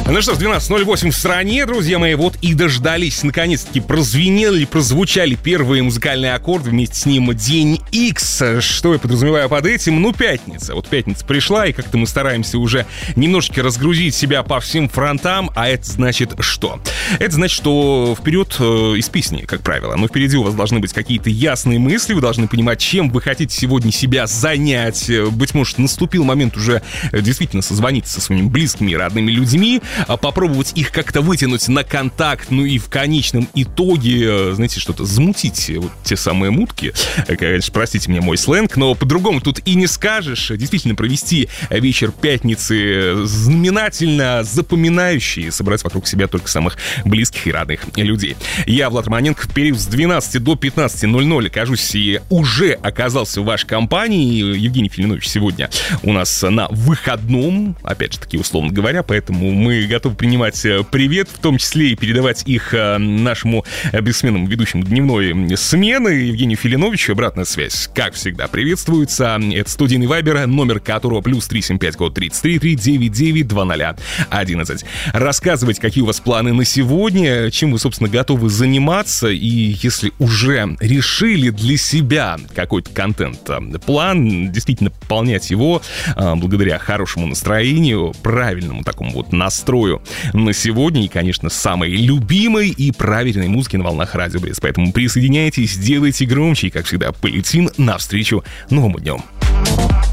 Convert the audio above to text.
Ну что ж, 12:08 в стране, друзья мои, вот и дождались. Наконец-таки прозвучали первые музыкальные аккорды, вместе с ним День Икс. Что я подразумеваю под этим? Ну, пятница. Вот пятница пришла, и как-то мы стараемся уже немножечко разгрузить себя по всем фронтам. А это значит что? Это значит, что вперед из песни, как правило. Но впереди у вас должны быть какие-то ясные мысли, вы должны понимать, чем вы хотите сегодня себя занять. Быть может, наступил момент уже действительно созвониться со своими близкими и родными людьми, попробовать их как-то вытянуть на контакт, ну и в конечном итоге, знаете, что-то замутить, вот те самые мутки. Конечно, простите мне мой сленг, но по-другому тут и не скажешь. Действительно, провести вечер пятницы знаменательно запоминающий, собрать вокруг себя только самых близких и родных людей. Я, Влад Романенко, в период с 12 до 15:00, кажусь, и уже оказался в вашей компании. Евгений Филинович сегодня у нас на выходном, опять же таки, условно говоря, поэтому мы готовы принимать привет, в том числе и передавать их нашему бессменному ведущему дневной смены Евгению Филиновичу. Обратная связь, как всегда, приветствуется. Это студийный вайбер, номер которого +375 код 33 99 2011. Рассказывайте, какие у вас планы на сегодня, чем вы, собственно, готовы заниматься, и если уже решили для себя какой-то контент-план, действительно пополнять его благодаря хорошему настроению, правильному такому вот настрою на сегодня и, конечно, самой любимой и проверенной музыки на волнах Радио Брест. Поэтому присоединяйтесь, делайте громче и, как всегда, полетим навстречу новому дню.